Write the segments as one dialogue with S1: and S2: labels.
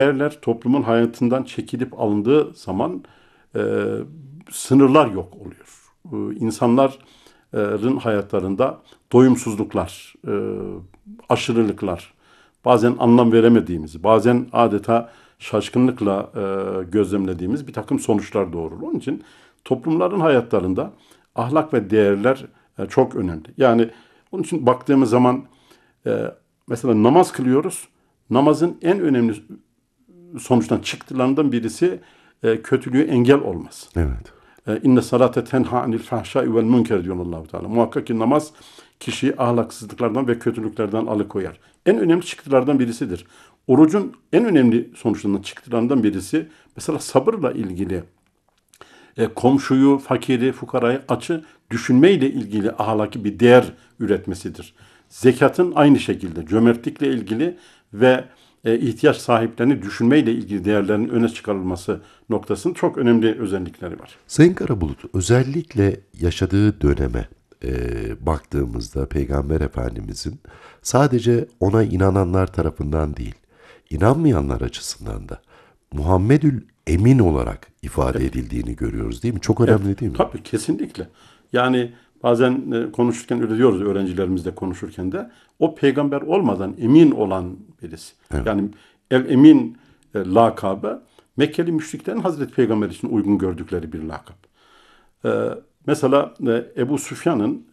S1: Değerler toplumun hayatından çekilip alındığı zaman e, sınırlar yok oluyor. İnsanların hayatlarında doyumsuzluklar, aşırılıklar, bazen anlam veremediğimiz, bazen adeta şaşkınlıkla gözlemlediğimiz bir takım sonuçlar doğurur. Onun için toplumların hayatlarında ahlak ve değerler çok önemli. Yani onun için baktığımız zaman e, mesela namaz kılıyoruz. Namazın en önemli sonuçtan çıktılarından birisi kötülüğü engel olmaz.
S2: Evet.
S1: İnne salate tenha anil fahşai vel münker diyor Allah-u Teala. Muhakkak ki namaz kişiyi ahlaksızlıklardan ve kötülüklerden alıkoyar. En önemli çıktılardan birisidir. Orucun en önemli sonuçlarından çıktılarından birisi mesela sabırla ilgili komşuyu, fakiri, fukarayı açı düşünmeyle ilgili ahlaki bir değer üretmesidir. Zekatın aynı şekilde cömertlikle ilgili ve ihtiyaç sahiplerini düşünmeyle ilgili değerlerin öne çıkarılması noktasının çok önemli özellikleri var.
S2: Sayın Karabulut, özellikle yaşadığı döneme baktığımızda Peygamber Efendimizin sadece ona inananlar tarafından değil, inanmayanlar açısından da Muhammedül Emin olarak ifade edildiğini görüyoruz değil mi? Çok
S1: Evet,
S2: önemli değil mi?
S1: tabii kesinlikle. Yani bazen konuşurken öyle diyoruz öğrencilerimizle konuşurken de o peygamber olmadan emin olan birisi.
S2: Evet.
S1: Yani el emin lakabı Mekkeli müşriklerin Hazreti Peygamber için uygun gördükleri bir lakap. Mesela Ebu Süfyan'ın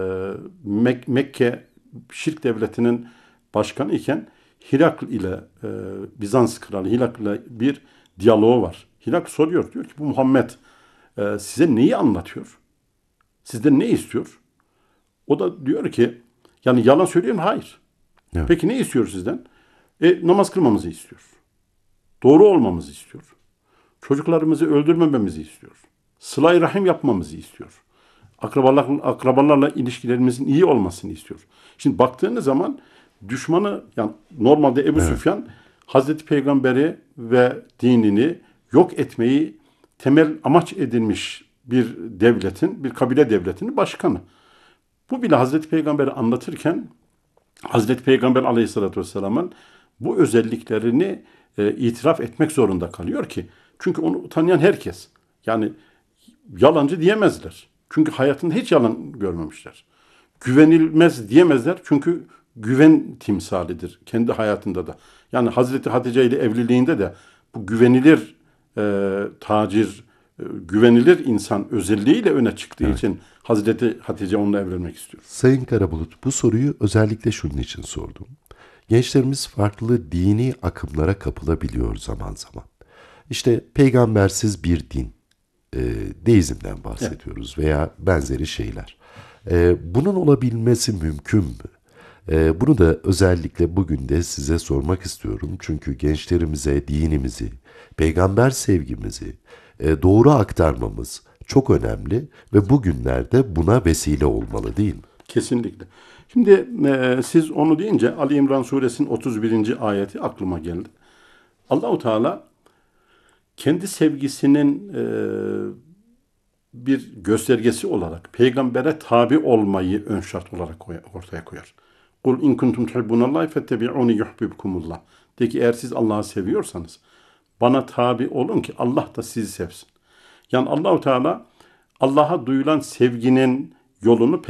S1: Mekke şirk devletinin başkanı iken Hirakl ile Bizans kralı Hirakl ile bir diyaloğu var. Hirakl soruyor, diyor ki bu Muhammed size neyi anlatıyor? Sizden ne istiyor? O da diyor ki yani yalan söylüyor mu? Hayır.
S2: Evet.
S1: Peki ne istiyor sizden? Namaz kılmamızı istiyor. Doğru olmamızı istiyor. Çocuklarımızı öldürmememizi istiyor. Sıla-i rahim yapmamızı istiyor. Akrabalarla ilişkilerimizin iyi olmasını istiyor. Şimdi baktığınız zaman düşmanı yani normalde Ebu
S2: Evet.
S1: Süfyan Hazreti Peygamber'i ve dinini yok etmeyi temel amaç edinmiş bir devletin, bir kabile devletinin başkanı. Bu bile Hazreti Peygamber'i anlatırken Hazreti Peygamber Aleyhisselatü Vesselam'ın bu özelliklerini itiraf etmek zorunda kalıyor ki. Çünkü onu tanıyan herkes. Yani yalancı diyemezler. Çünkü hayatında hiç yalan görmemişler. Güvenilmez diyemezler. Çünkü güven timsalidir kendi hayatında da. Yani Hazreti Hatice ile evliliğinde de bu güvenilir tacir, güvenilir insan özelliğiyle öne çıktığı
S2: Evet.
S1: için Hazreti Hatice onunla evlenmek istiyor.
S2: Sayın Karabulut, bu soruyu özellikle şunun için sordum. Gençlerimiz farklı dini akımlara kapılabiliyor zaman zaman. İşte peygambersiz bir din, e, deizmden
S1: Evet.
S2: bahsediyoruz veya benzeri şeyler. Bunun olabilmesi mümkün mü? Bunu da özellikle bugün de size sormak istiyorum. Çünkü gençlerimize dinimizi, peygamber sevgimizi doğru aktarmamız çok önemli ve bugünlerde buna vesile olmalı değil mi?
S1: Kesinlikle. Şimdi siz onu deyince Ali İmran suresinin 31. ayeti aklıma geldi. Allahu Teala kendi sevgisinin bir göstergesi olarak peygambere tabi olmayı ön şart olarak ortaya koyar. Kul in kuntum tuhibbunallahi fettebi'uni yuhibbukumullah. De ki eğer siz Allah'ı seviyorsanız bana tabi olun ki Allah da sizi sevsin. Yani Allahu Teala Allah'a duyulan sevginin yolunu